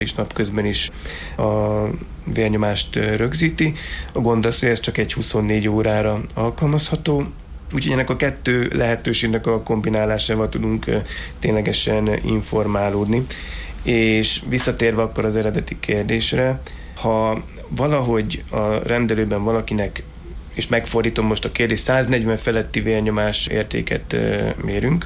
és napközben is a vérnyomást rögzíti. A gond az, hogy ez csak egy 24 órára alkalmazható, úgyhogy ennek a kettő lehetőségnek a kombinálásával tudunk ténylegesen informálódni. És visszatérve akkor az eredeti kérdésre, ha valahogy a rendelőben valakinek, és megfordítom most a kérdést, 140 feletti vérnyomás értéket mérünk,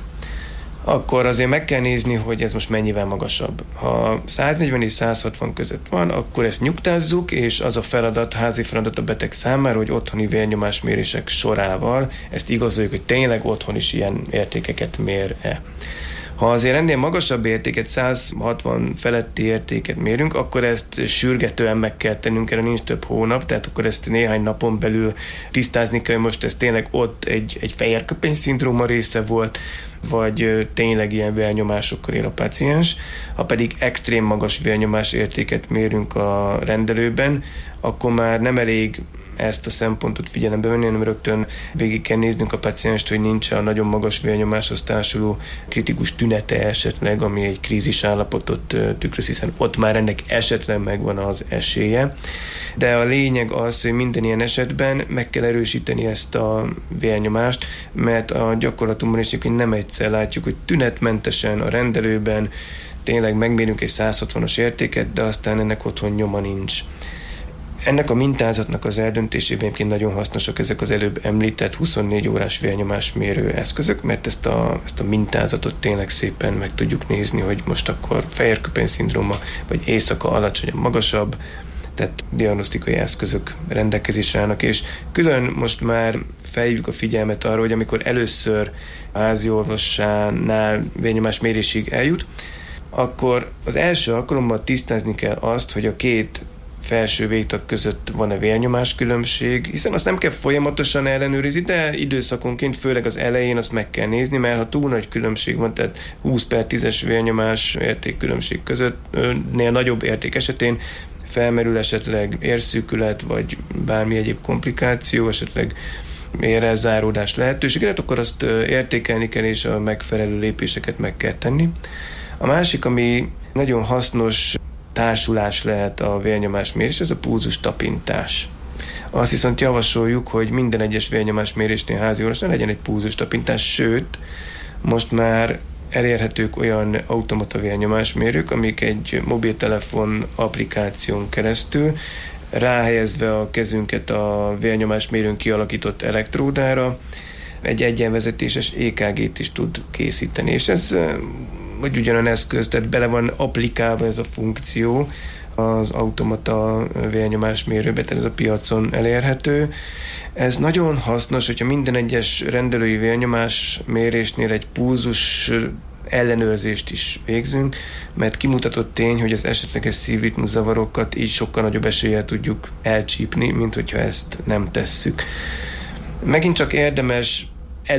akkor azért meg kell nézni, hogy ez most mennyivel magasabb. Ha 140 és 160 között van, akkor ezt nyugtázzuk, és az a feladat, házi feladat a beteg számára, hogy otthoni vérnyomásmérések sorával ezt igazoljuk, hogy tényleg otthon is ilyen értékeket mér-e. Ha azért ennél magasabb értéket, 160 feletti értéket mérünk, akkor ezt sürgetően meg kell tennünk, erre nincs több hónap, tehát akkor ezt néhány napon belül tisztázni kell, hogy most ez tényleg ott egy fehér-köpeny-szindróma része volt, vagy tényleg ilyen vérnyomásokkal él a páciens. Ha pedig extrém magas vérnyomás értéket mérünk a rendelőben, akkor már nem elég ezt a szempontot figyelembe venni, hanem rögtön végig kell néznünk a pacienst, hogy nincs a nagyon magas vérnyomáshoz társuló kritikus tünete esetleg, ami egy krízis állapotot tükröz, hiszen ott már ennek esetleg megvan az esélye. De a lényeg az, hogy minden ilyen esetben meg kell erősíteni ezt a vérnyomást, mert a gyakorlatunkban is nem egyszer látjuk, hogy tünetmentesen a rendelőben tényleg megmérünk egy 160-as értéket, de aztán ennek otthon nyoma nincs. Ennek a mintázatnak az eldöntésében egyébként nagyon hasznosak ezek az előbb említett 24 órás vérnyomásmérő eszközök, mert ezt a mintázatot tényleg szépen meg tudjuk nézni, hogy most akkor fehér-köpeny-szindróma, vagy éjszaka alacsonyabb, magasabb, tehát diagnosztikai eszközök rendelkezésre állnak, és külön most már felhívjuk a figyelmet arra, hogy amikor először a házi orvosánál vérnyomásmérésig eljut, akkor az első alkalommal tisztázni kell azt, hogy a két felső végtag között van-e vérnyomás különbség, hiszen azt nem kell folyamatosan ellenőrizni, de időszakonként, főleg az elején azt meg kell nézni, mert ha túl nagy különbség van, tehát 20/10-es vérnyomás értékkülönbség közöttnél nagyobb érték esetén felmerül esetleg érszűkület, vagy bármi egyéb komplikáció, esetleg érrelzáródás lehetősége, akkor azt értékelni kell, és a megfelelő lépéseket meg kell tenni. A másik, ami nagyon hasznos társulás lehet a vérnyomásmérés, ez a pulzus tapintás. Azt viszont javasoljuk, hogy minden egyes vérnyomásmérésnél házi orvosnál legyen egy pulzus tapintás, sőt, most már elérhetők olyan automata vérnyomásmérők, amik egy mobiltelefon applikáción keresztül ráhelyezve a kezünket a vérnyomásmérőn kialakított elektródára egy egyenvezetéses EKG-t is tud készíteni, és ez vagy ugyanan eszköz, tehát bele van applikálva ez a funkció az automata vérnyomásmérőbe, tehát ez a piacon elérhető. Ez nagyon hasznos, hogyha minden egyes rendelői vérnyomásmérésnél egy pulzus ellenőrzést is végzünk, mert kimutatott tény, hogy az esetleges szívritmuszavarokat így sokkal nagyobb eséllyel tudjuk elcsípni, mint hogyha ezt nem tesszük. Megint csak érdemes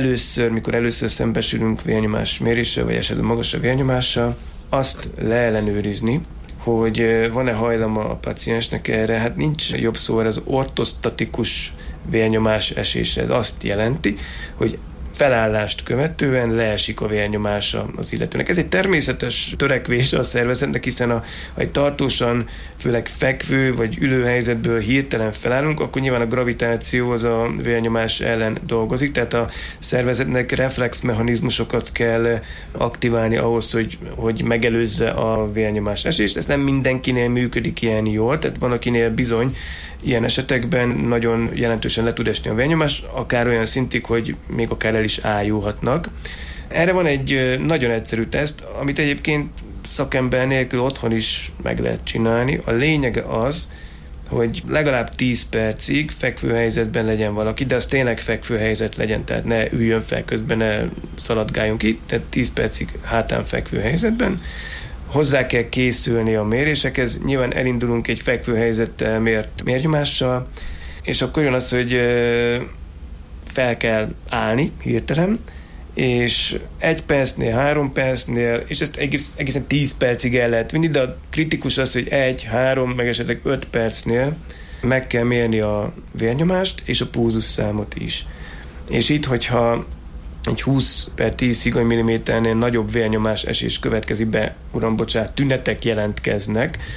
mikor először szembesülünk vérnyomásméréssel, vagy esetleg magasabb vérnyomással, azt leellenőrizni, hogy van-e hajlama a paciensnek erre. Hát nincs jobb szó, az ortosztatikus vérnyomás esésre. Ez azt jelenti, hogy felállást követően leesik a vérnyomása az illetőnek. Ez egy természetes törekvése a szervezetnek, hiszen ha egy tartósan, főleg fekvő vagy ülő helyzetből hirtelen felállunk, akkor nyilván a gravitáció az a vérnyomás ellen dolgozik, tehát a szervezetnek reflexmechanizmusokat kell aktiválni ahhoz, hogy megelőzze a vérnyomás esést. Ez nem mindenkinél működik ilyen jól, tehát van, akinél bizony ilyen esetekben nagyon jelentősen le tud esni a vérnyomás, akár olyan szintig, hogy még akár el is ájulhatnak. Erre van egy nagyon egyszerű teszt, amit egyébként szakember nélkül otthon is meg lehet csinálni. A lényege az, hogy legalább 10 percig fekvő helyzetben legyen valaki, de az tényleg fekvő helyzet legyen, tehát ne üljön fel közben, ne szaladgáljon ki, tehát 10 percig hátán fekvő helyzetben. Hozzá kell készülni a mérésekhez, nyilván elindulunk egy fekvő helyzettel mért vérnyomással, és akkor jön az, hogy fel kell állni hirtelen, és 1 percnél, 3 percnél, és ezt egészen 10 percig el lehet vinni, de a kritikus az, hogy 1, 3, meg esetleg 5 percnél meg kell mérni a vérnyomást és a pulzusszámot is. És itt, hogyha egy 20 per 10 higany milliméternél nagyobb vérnyomás esés következik be, tünetek jelentkeznek,